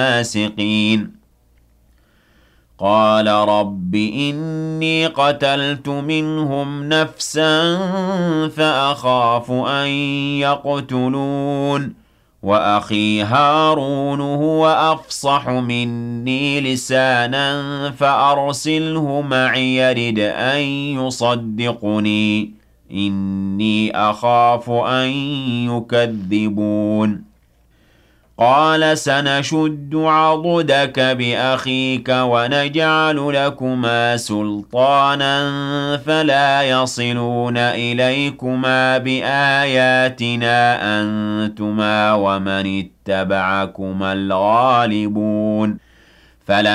الفاسقين قال رب إني قتلت منهم نفسا فأخاف أن يقتلون وأخي هارون هو أفصح مني لسانا فأرسله معي يرد أن يصدقني إني أخاف أن يكذبون قال سنشد عضدك بأخيك ونجعل لكما سلطانا فلا يصلون إليكما بآياتنا أنتما ومن اتبعكما الغالبون